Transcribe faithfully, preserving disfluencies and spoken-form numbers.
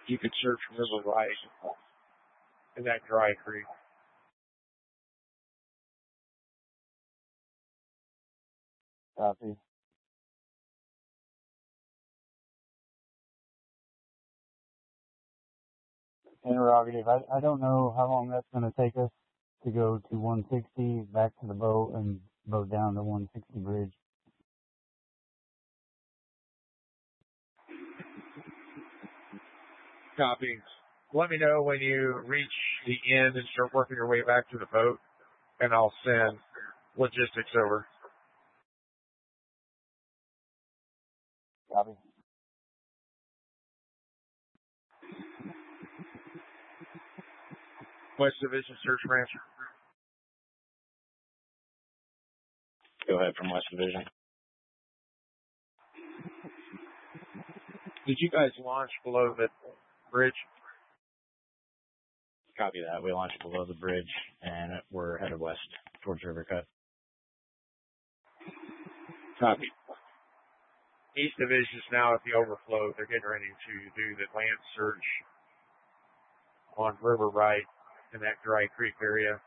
You could search River Right in that dry creek. Copy. Interrogative. I, I don't know how long that's going to take us to go to one sixty, back to the boat, and boat down to one sixty bridge. Copy. Let me know when you reach the end and start working your way back to the boat, and I'll send logistics over. Copy. West Division Search Ranch. Go ahead from West Division. Did you guys launch below the bridge? Copy that. We launched below the bridge, and we're headed west towards River Cut. Copy. East Division is now at the overflow. They're getting ready to do the land search on River Right in that Dry Creek area.